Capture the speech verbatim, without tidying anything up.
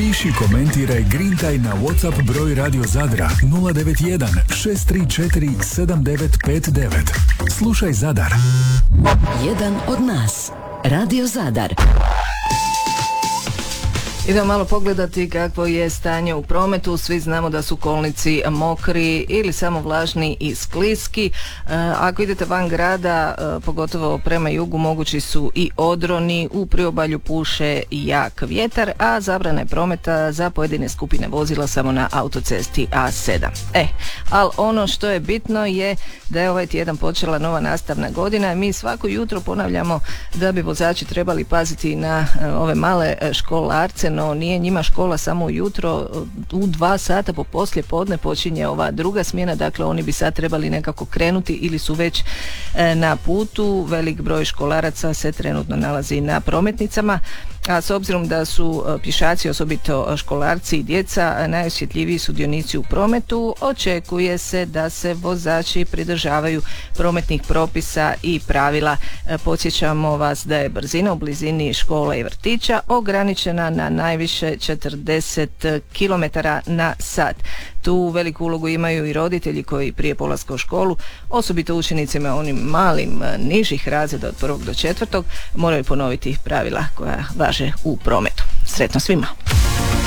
Piši, komentiraj, grintaj na WhatsApp broj Radio Zadra nula devet jedan šest tri četiri sedam devet pet devet. Slušaj Zadar. Jedan od nas. Radio Zadar. Idemo malo pogledati kakvo je stanje u prometu. Svi znamo da su kolnici mokri ili samo vlažni i skliski. Ako idete van grada, pogotovo prema jugu, mogući su i odroni, u priobalju puše jak vjetar, a zabrana je prometa za pojedine skupine vozila samo na autocesti A sedam. E, ali ono što je bitno je da je ovaj tjedan počela nova nastavna godina. Mi svako jutro ponavljamo da bi vozači trebali paziti na ove male školarce, no nije njima škola samo ujutro, u dva sata po poslije podne počinje ova druga smjena, dakle oni bi sad trebali nekako krenuti ili su već e, na putu. Velik broj školaraca se trenutno nalazi na prometnicama, a s obzirom da su pješaci, osobito školarci i djeca, najosjetljiviji sudionici u prometu, očekuje se da se vozači pridržavaju prometnih propisa i pravila. Podsjećamo vas da je brzina u blizini škola i vrtića ograničena na najviše četrdeset kilometara na sat. Tu veliku ulogu imaju i roditelji koji prije polaska u školu, osobito učenicima onim malim nižih razreda od prvog do četvrtog, moraju ponoviti pravila koja važe u prometu. Sretno svima!